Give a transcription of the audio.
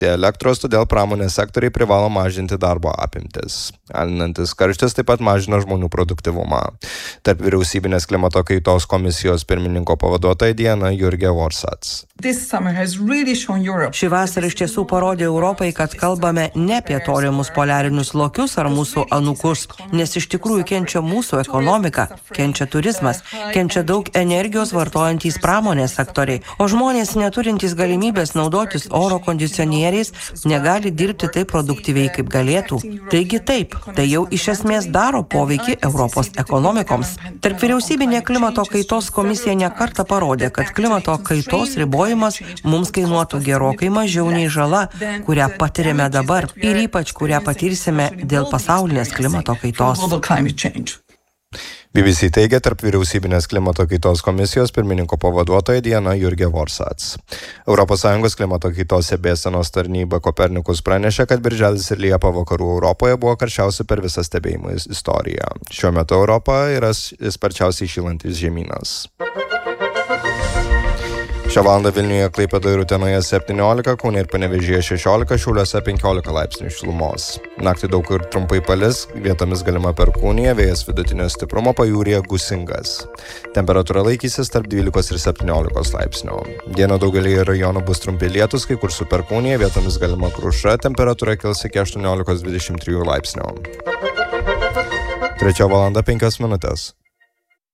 dėl elektros, todėl pramonės sektoriai privalo mažinti darbo apimtis. Alinantis karštis taip pat mažina žmonių produktyvumą. Tarp vyriausybinės klimato kaitos komisijos pirmininko pavaduotoja Diana Jurgė Vorsats. Ši vasara iš tiesų parodė Europai, kad kalbame ne apie tolimus poliarinius lokius ar mūsų anūkus, nes iš tikrųjų kenčia mūsų ekonomika, kenčia turizmas, kenčia daug energijos vartojantys pramonės sektoriai, o žmonės neturintys galimybės naudotis oro kondicionieriais negali dirbti taip produktyviai, kaip galėtų. Taigi taip, tai jau iš esmės daro poveikį Europos ekonomikoms. Tarp vyriausybinė klimato kaitos komisija nekartą parodė, kad klimato kaitos ribojimas mums kainuotų gerokai mažiau nei žala, kurią patiriame dabar ir ypač kurią patirsime dėl pasaulinės klimato kaitos. BBC teigia tarp vyriausybinės klimato kaitos komisijos pirmininko pavaduotoja Diana Jurgė Vorsats. ES klimato kaitos stebėsenos tarnyba Kopernikus pranešė, kad birželis ir liepa vakarų Europoje buvo karščiausi per visą stebėjimų istoriją. Šiuo metu Europa yra sparčiausiai šylantis žemynas. Šią valandą Vilniuje, Klaipėdoje ir Utenoje 17, Kaune ir Panevėžyje 16, Šiauliuose 15 laipsnių šilumos. Naktį daug kur trumpai palis, vietomis galima perkūnija, vėjas vidutinio stiprumo, pajūryje gūsingas. Temperatūra laikysis tarp 12 ir 17 laipsnių. Dieną daugelį rajonų bus trumpi lietus, kai kur su perkūnija, vietomis galima kruša, temperatūra kils iki 18-23 laipsnių. 3 valanda 5 minutės.